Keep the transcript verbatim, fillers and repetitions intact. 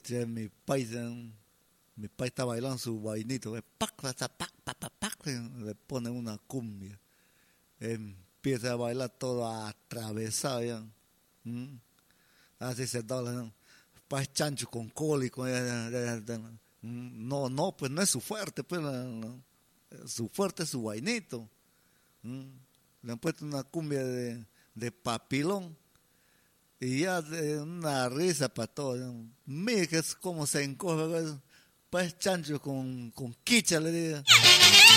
Che, mi país, eh, mi país está bailando su vainito, eh, pac, pac, pac, pac, pac, pac, le pone una cumbia. Empieza a bailar todo atravesado ya. ¿Mm? Así se dobla, ¿no? Pues chancho con cólico. Ya, ya, ya, ya. No, no, pues no es su fuerte, pues no, no. Su fuerte es su vainito. ¿Mm? Le han puesto una cumbia de, de papilón y ya de una risa para todo. Mira que es como se encoge, pues chancho con, con quicha, le digo.